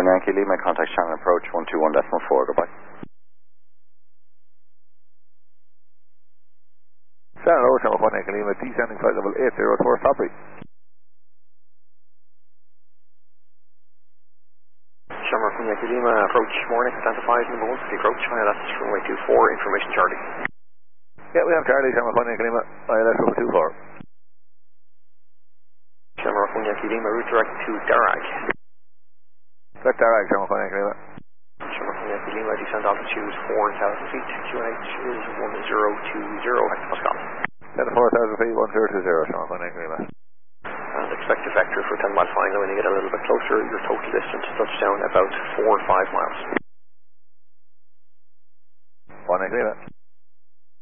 Yankee Lima, contact channel approach 121.4, goodbye. Channel Road, channel 1 Yankee Lima, descending flight level 80 towards Sudbury. Shamrock from Yankee Lima, approach morning, identified number 1 for the approach, ILS runway 24, information Charlie. Yeah, we have Charlie, Shamrock 1 Yankee Lima, ILS over 24. Shamrock from Yankee Lima, route direct to Darragh. Direct Darragh, Shamrock 1 Yankee Lima. Shamrock from Yankee Lima, descend altitude 4,000 feet, QNH is 1020 hectopascal. 4,000 feet, 1020, Shamrock 1 Yankee Lima. And expect a vector for 10 mile flying, when you get a little bit closer, your total distance to touchdown about 4 or 5 miles. 1 Yankee Lima.